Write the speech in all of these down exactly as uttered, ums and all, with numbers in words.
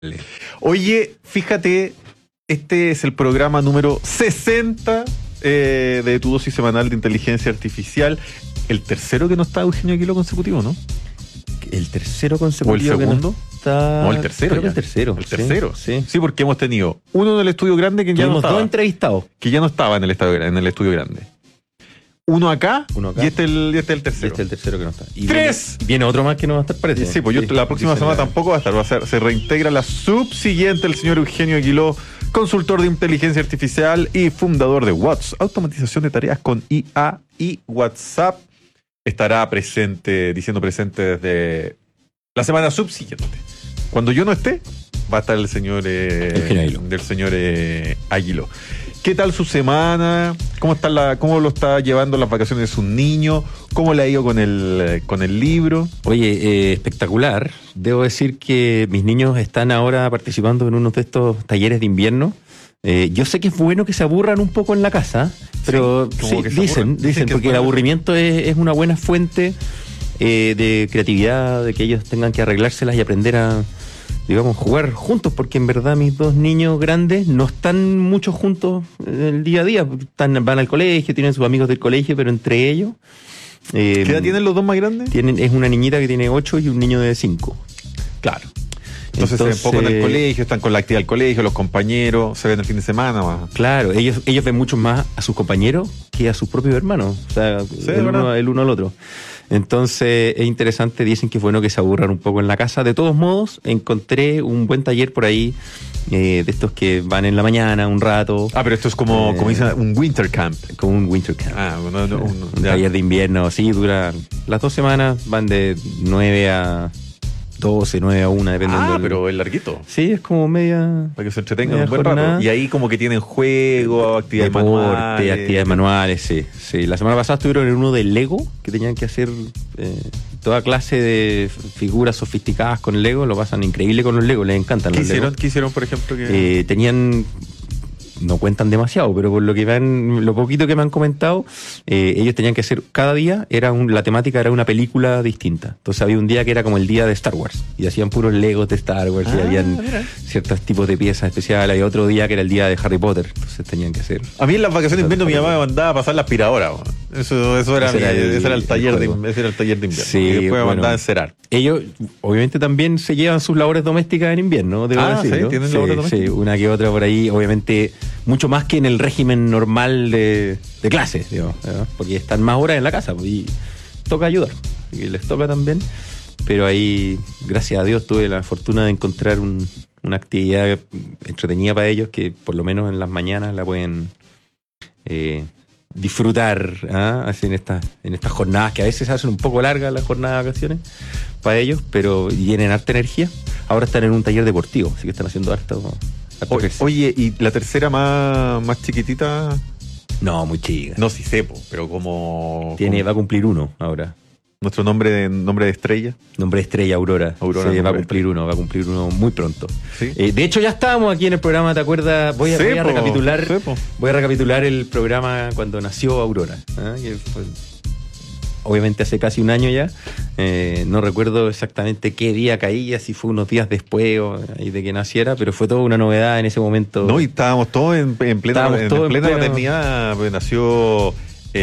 Oye, fíjate, este es el programa número sesenta eh, de tu dosis semanal de inteligencia artificial. El tercero que no está Eugenio Aguiló consecutivo, ¿no? El tercero consecutivo. ¿O el segundo? Que no está... No, el tercero. Creo que el tercero. El tercero. Sí, sí. Sí, porque hemos tenido uno en el estudio grande que ya no Tuvimos estaba. dos entrevistados. Que ya no estaba en el, estadio, en el estudio grande. Uno acá, Uno acá. y este, el, y este es el tercero. Este es el tercero que no está. Y ¡Tres! Viene, viene otro más que no va a estar, parece. Sí, pues yo la próxima dice semana la- tampoco va a estar. Va a ser, se reintegra la subsiguiente, el señor Eugenio Aguiló, consultor de inteligencia artificial y fundador de Watts, automatización de tareas con I A y WhatsApp. Estará presente, diciendo presente desde la semana subsiguiente. Cuando yo no esté, va a estar el señor eh, Eugenio Aguiló. del señor eh, Aguiló. ¿Qué tal su semana? ¿Cómo está la, cómo lo está llevando las vacaciones de sus niños? ¿Cómo le ha ido con el, eh, con el libro? Oye, eh, espectacular. Debo decir que mis niños están ahora participando en uno de estos talleres de invierno. Eh, yo sé que es bueno que se aburran un poco en la casa, pero Sí, como sí, que se dicen, aburran. dicen, Dicen que porque es el bueno. aburrimiento es, es una buena fuente eh, de creatividad, de que ellos tengan que arreglárselas y aprender a, digamos, jugar juntos, porque en verdad mis dos niños grandes no están mucho juntos en el día a día. Están, van al colegio, tienen sus amigos del colegio, pero entre ellos... eh, ¿Qué edad tienen los dos más grandes? tienen, es una niñita que tiene ocho y un niño de cinco. Claro. Entonces, se ven poco en el colegio, están con la actividad del colegio, los compañeros, se ven el fin de semana más. Claro, ellos, ellos ven mucho más a sus compañeros que a sus propios hermanos. O sea, Sí, el, ¿verdad? uno, el uno al otro. Entonces es interesante, dicen que es bueno que se aburran un poco en la casa. De todos modos, encontré un buen taller por ahí, eh, de estos que van en la mañana un rato, Ah, pero esto es como, Eh, como dicen, un winter camp. como un winter camp. Ah, no, no, un, un ya. taller de invierno, sí, dura las dos semanas, van de nueve a doce, nueve a una, dependiendo. Ah, del- pero es larguito. Sí, es como media... Para que se entretengan Media un buen jornada. rato. Y ahí como que tienen juego, actividades Deporte, manuales. actividades manuales, sí, sí. La semana pasada estuvieron en uno de Lego, que tenían que hacer eh, toda clase de figuras sofisticadas con Lego. Lo pasan increíble con los Lego, les encantan ¿Qué los hicieron? Lego. ¿Qué hicieron, por ejemplo? Que... Eh, tenían... No cuentan demasiado, pero por lo que van, lo poquito que me han comentado, eh, ellos tenían que hacer cada día, era un, la temática era una película distinta. Entonces había un día que era como el día de Star Wars y hacían puros Legos de Star Wars y Ah, habían mira. ciertos tipos de piezas especiales. Había otro día que era el día de Harry Potter, entonces tenían que hacer. A mí en las vacaciones de invierno mi mamá me mandaba a pasar la aspiradora. Bueno. Eso, eso era, Ese mi- era el- ese era el el taller de, juego. ese era el taller de invierno. Sí, y después me bueno. mandaba a encerar. Ellos, obviamente, también se llevan sus labores domésticas en invierno, debo Ah, decirlo. ¿sí? ¿Tienen Sí, labores domésticas? sí, una que otra por ahí, obviamente, mucho más que en el régimen normal de, de clases, digamos, ¿no? Porque están más horas en la casa pues, y toca ayudar, y les toca también. Pero ahí, gracias a Dios, tuve la fortuna de encontrar un- una actividad entretenida para ellos que por lo menos en las mañanas la pueden eh, disfrutar, ¿ah? Así en estas en estas jornadas que a veces hacen un poco largas las jornadas de vacaciones para ellos, pero tienen harta energía. Ahora están en un taller deportivo, así que están haciendo harto, harto O- ejercicio. Oye, ¿y la tercera más, más chiquitita? No, muy chica. No, sí sepo, pero como... Tiene, como va a cumplir uno ahora. nuestro nombre de, nombre de estrella. Nombre de estrella, Aurora. Aurora, Sí, va a nombre de cumplir uno, va a cumplir uno muy pronto. Sí. Eh, de hecho, ya estábamos aquí en el programa, ¿te acuerdas? Voy a, Sí, voy a po, recapitular. sí, po. Voy a recapitular el programa cuando nació Aurora. ¿ah? Que fue, obviamente hace casi un año ya. Eh, no recuerdo exactamente qué día caía, si fue unos días después o ahí de que naciera, pero fue toda una novedad en ese momento. No, y estábamos todos en, en plena, Estábamos en, todos en plena pleno- maternidad, pues nació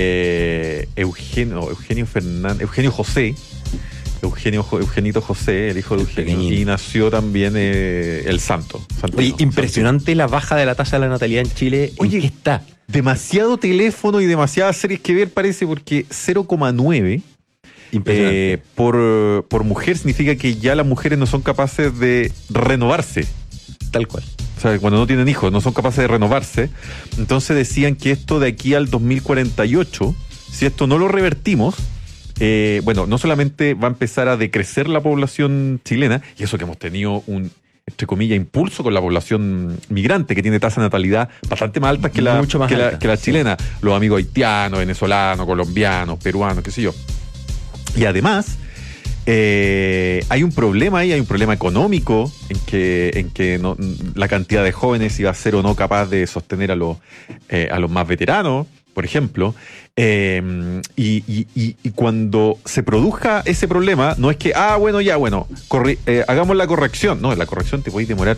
eh, Eugenio, Eugenio Fernández, Eugenio José, Eugenio, Jo- Eugenito José, el hijo de El Eugenio, pequeñín. y nació también eh, el Santo. Santino, Oye, impresionante la baja de la tasa de la natalidad en Chile. Oye, ¿En qué está? Santino. Demasiado teléfono y demasiadas series que ver parece, porque cero coma nueve Impresionante. eh, por, por mujer significa que ya las mujeres no son capaces de renovarse. Tal cual. O sea, cuando no tienen hijos, no son capaces de renovarse. Entonces decían que esto de aquí al dos mil cuarenta y ocho, si esto no lo revertimos, eh, bueno, no solamente va a empezar a decrecer la población chilena, y eso que hemos tenido un, entre comillas, impulso con la población migrante, que tiene tasa de natalidad bastante más altas que la, Mucho más que la, alta, que la sí. chilena. Los amigos haitianos, venezolanos, colombianos, peruanos, qué sé yo. Y además... Eh, hay un problema ahí, hay un problema económico en que, en que no, la cantidad de jóvenes iba a ser o no capaz de sostener a los, eh, a los más veteranos, por ejemplo. Eh, y, y, y, y cuando se produzca ese problema, no es que, ah, bueno, ya, bueno, corri- eh, hagamos la corrección. No, la corrección te puede demorar